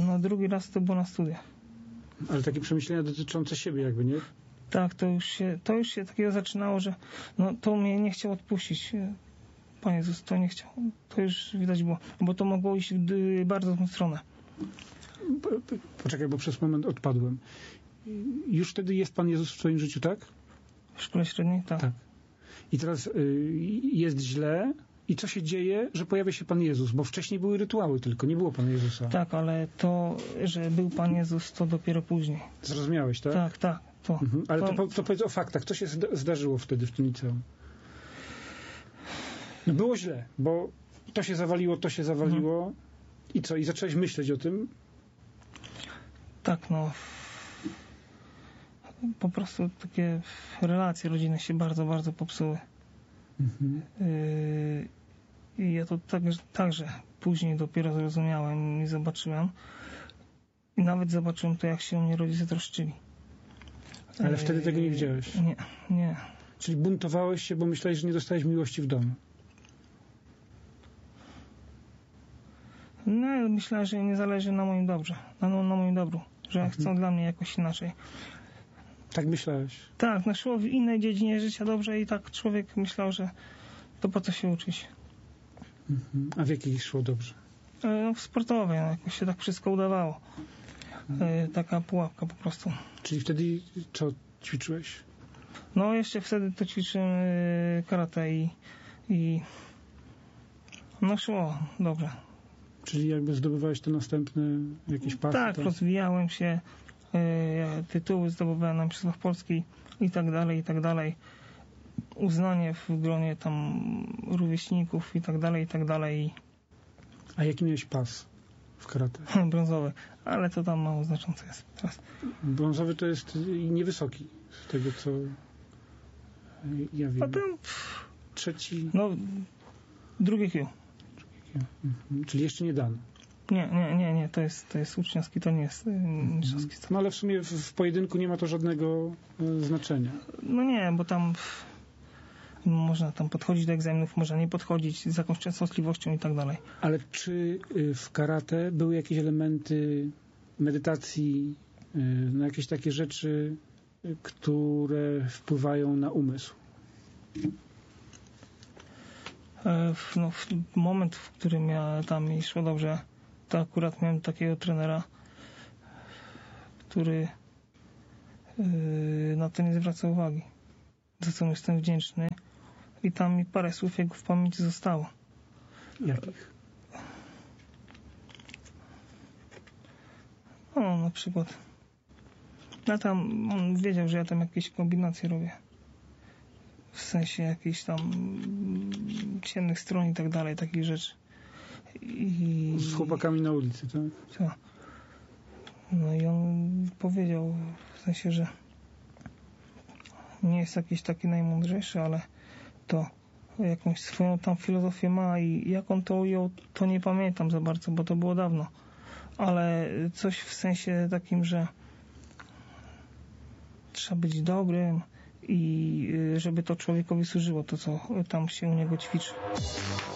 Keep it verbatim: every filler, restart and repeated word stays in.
No drugi raz to było na studiach. Ale takie przemyślenia dotyczące siebie jakby, nie? Tak, to już się, to już się takiego zaczynało, że no to mnie nie chciał odpuścić. Pan Jezus to nie chciał. To już widać było, bo to mogło iść w bardzo złą stronę. Poczekaj, bo przez moment odpadłem. Już wtedy jest Pan Jezus w twoim życiu, tak? W szkole średniej? Tak. Tak. I teraz y, jest źle i co się dzieje, że pojawia się Pan Jezus? Bo wcześniej były rytuały tylko, nie było Pana Jezusa. Tak, ale to, że był Pan Jezus, to dopiero później. Zrozumiałeś, tak? Tak, tak. To, mhm. Ale to, to, to powiedz o faktach. Co się zdarzyło wtedy w tym liceum? No było źle, bo to się zawaliło, to się zawaliło. Mhm. I co? I zacząłeś myśleć o tym? Tak, no. Po prostu takie relacje rodzinne się bardzo, bardzo popsuły. Mhm. Yy, I ja to także, także później dopiero zrozumiałem i zobaczyłem. I nawet zobaczyłem to, jak się o mnie rodzice troszczyli. Ale yy, wtedy tego nie widziałeś? Nie, nie. Czyli buntowałeś się, bo myślałeś, że nie dostałeś miłości w domu? No, myślałem, że nie zależy na moim dobrze, na, na moim dobru, że mhm. chcą dla mnie jakoś inaczej. Tak myślałeś? Tak, no szło w innej dziedzinie życia dobrze i tak człowiek myślał, że to po co się uczyć. Mhm. A w jakiej szło dobrze? No, w sportowej, no, jakoś się tak wszystko udawało. Mhm. Taka pułapka po prostu. Czyli wtedy co ćwiczyłeś? No jeszcze wtedy to ćwiczyłem karate i, i no szło dobrze. Czyli jakby zdobywałeś te następne jakieś pasy? Tak, tak, rozwijałem się, e, tytuły zdobywałem na Mistrzostwach Polski i tak dalej, i tak dalej. Uznanie w gronie tam rówieśników i tak dalej, i tak dalej. A jaki miałeś pas w karate? Brązowy, ale to tam mało znaczące jest teraz. Brązowy to jest niewysoki, z tego co ja wiem. Potem trzeci... No, drugie Q. Mhm. Czyli jeszcze nie dano. Nie, nie, nie, nie, to jest, to jest uczniowski, to nie jest mhm. mistrzowski. No ale w sumie w, w pojedynku nie ma to żadnego y, znaczenia. No nie, bo tam można tam podchodzić do egzaminów, można nie podchodzić z jakąś częstotliwością i tak dalej. Ale czy y, w karate były jakieś elementy medytacji, y, no jakieś takie rzeczy, y, które wpływają na umysł? No, w moment, w którym ja tam mi szło dobrze, to akurat miałem takiego trenera, który yy, na to nie zwraca uwagi, za co mu jestem wdzięczny, i tam mi parę słów jego w pamięci zostało. Jakich? No, na przykład ja tam, on wiedział, że ja tam jakieś kombinacje robię. W sensie jakichś tam ciemnych stron i tak dalej, takich rzeczy. I... Z chłopakami na ulicy, tak? Co? No i on powiedział, w sensie, że nie jest jakiś taki najmądrzejszy, ale to jakąś swoją tam filozofię ma i jak on to ujął, to nie pamiętam za bardzo, bo to było dawno. Ale coś w sensie takim, że trzeba być dobrym, i żeby to człowiekowi służyło, to co tam się u niego ćwiczy.